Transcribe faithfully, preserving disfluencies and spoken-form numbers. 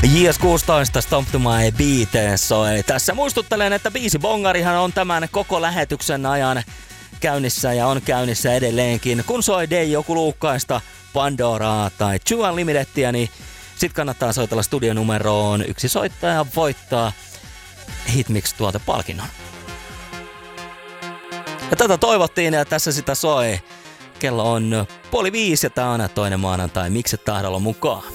J S kuusitoista Stomp to My Beat soi. Tässä muistuttelen, että biisi Bongarihan on tämän koko lähetyksen ajan käynnissä ja on käynnissä edelleenkin. Kun soi Deijo Kuluukkaista, Pandoraa tai Two Unlimitedtia, niin sit kannattaa soitella studionumeroon. Yksi soittaja voittaa Hitmix-tuotepalkinnon. Ja tätä toivottiin ja tässä sitä soi. Kello on puoli viisi ja tää on toinen maanantai. Mikset tahdolla mukaan?